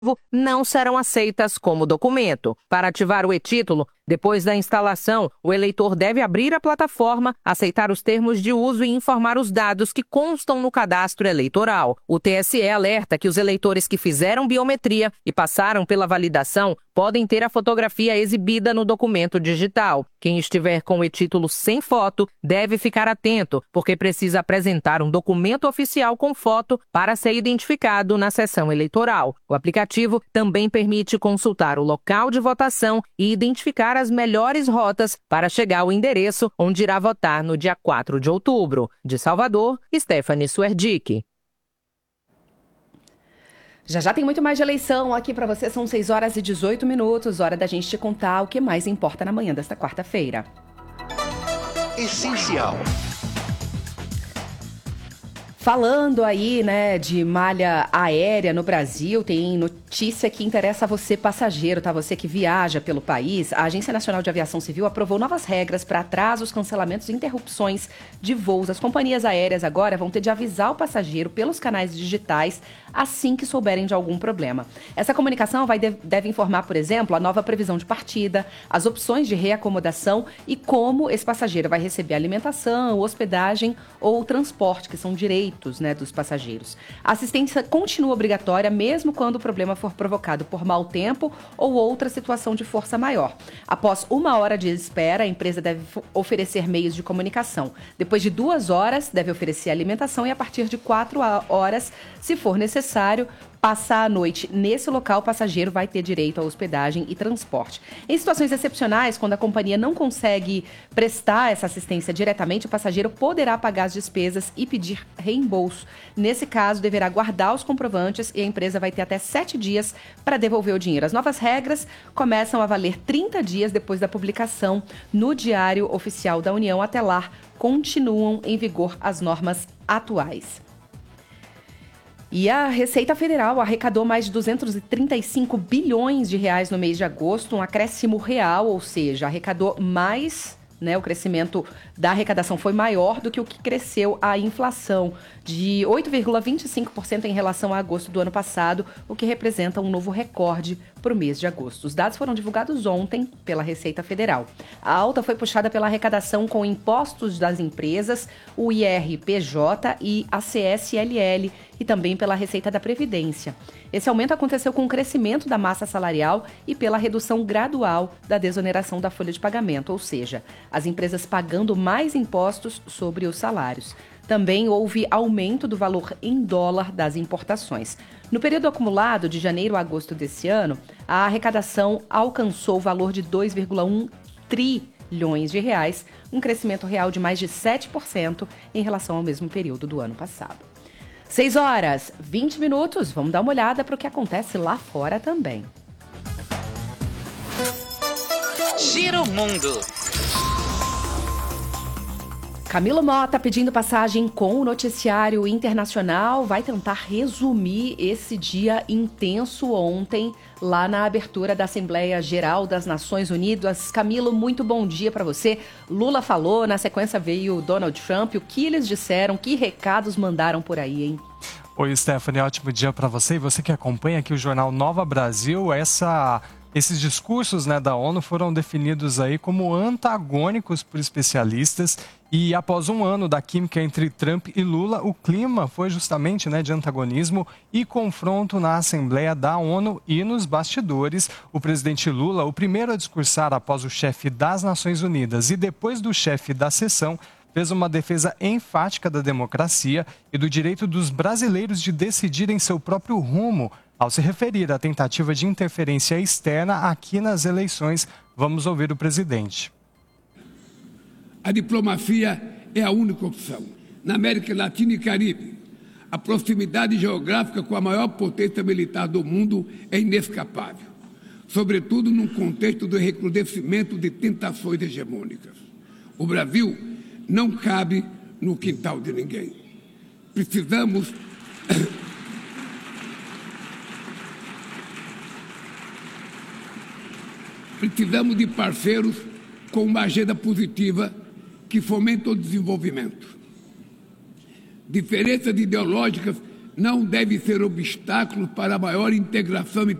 não serão aceitas como documento. Para ativar o e-título, depois da instalação, o eleitor deve abrir a plataforma, aceitar os termos de uso e informar os dados que constam no cadastro eleitoral. O TSE alerta que os eleitores que fizeram biometria e passaram pela validação podem ter a fotografia exibida no documento digital. Quem estiver com o e-título sem foto deve ficar atento, porque precisa apresentar um documento oficial com foto para ser identificado na sessão eleitoral. O aplicativo também permite consultar o local de votação e identificar as melhores rotas para chegar ao endereço onde irá votar no dia 4 de outubro. De Salvador, Stephanie Suerdick. Já tem muito mais de eleição aqui para você. São 6h18, hora da gente te contar o que mais importa na manhã desta quarta-feira. Essencial. Falando aí, né, de malha aérea no Brasil, tem notícia que interessa a você, passageiro, tá? Você que viaja pelo país. A Agência Nacional de Aviação Civil aprovou novas regras para atrasos, cancelamentos e interrupções de voos. As companhias aéreas agora vão ter de avisar o passageiro pelos canais digitais assim que souberem de algum problema. Essa comunicação deve informar, por exemplo, a nova previsão de partida, as opções de reacomodação e como esse passageiro vai receber alimentação, hospedagem ou transporte, que são direitos, né, dos passageiros. A assistência continua obrigatória mesmo quando o problema for provocado por mau tempo ou outra situação de força maior. Após 1 hora de espera, a empresa deve oferecer meios de comunicação. Depois de 2 horas, deve oferecer alimentação e a partir de 4 horas, se for necessário, passar a noite nesse local, o passageiro vai ter direito à hospedagem e transporte. Em situações excepcionais, quando a companhia não consegue prestar essa assistência diretamente, o passageiro poderá pagar as despesas e pedir reembolso. Nesse caso, deverá guardar os comprovantes e a empresa vai ter até 7 dias para devolver o dinheiro. As novas regras começam a valer 30 dias depois da publicação no Diário Oficial da União. Até lá, continuam em vigor as normas atuais. E a Receita Federal arrecadou mais de 235 bilhões de reais no mês de agosto, um acréscimo real, ou seja, arrecadou mais, né? O crescimento da arrecadação foi maior do que o que cresceu a inflação, de 8,25% em relação a agosto do ano passado, o que representa um novo recorde para o mês de agosto. Os dados foram divulgados ontem pela Receita Federal. A alta foi puxada pela arrecadação com impostos das empresas, o IRPJ e a CSLL, e também pela Receita da Previdência. Esse aumento aconteceu com o crescimento da massa salarial e pela redução gradual da desoneração da folha de pagamento, ou seja, as empresas pagando mais impostos sobre os salários. Também houve aumento do valor em dólar das importações. No período acumulado de janeiro a agosto desse ano, a arrecadação alcançou o valor de 2,1 trilhões de reais, um crescimento real de mais de 7% em relação ao mesmo período do ano passado. 6h20, vamos dar uma olhada para o que acontece lá fora também. Giro Mundo. Camilo Mota pedindo passagem com o noticiário internacional, vai tentar resumir esse dia intenso ontem lá na abertura da Assembleia Geral das Nações Unidas. Camilo, muito bom dia para você. Lula falou, na sequência veio Donald Trump. O que eles disseram, que recados mandaram por aí, hein? Oi, Stephanie, ótimo dia para você. E você que acompanha aqui o jornal Nova Brasil, esses discursos, né, da ONU foram definidos aí como antagônicos por especialistas e após um ano da química entre Trump e Lula, o clima foi justamente, né, de antagonismo e confronto na Assembleia da ONU e nos bastidores. O presidente Lula, o primeiro a discursar após o chefe das Nações Unidas e depois do chefe da sessão, fez uma defesa enfática da democracia e do direito dos brasileiros de decidirem seu próprio rumo, ao se referir à tentativa de interferência externa aqui nas eleições. Vamos ouvir o presidente. A diplomacia é a única opção. Na América Latina e Caribe, a proximidade geográfica com a maior potência militar do mundo é inescapável, sobretudo num contexto do recrudescimento de tentações hegemônicas. O Brasil não cabe no quintal de ninguém. Precisamos de parceiros com uma agenda positiva que fomenta o desenvolvimento. Diferenças ideológicas não deve ser obstáculo para a maior integração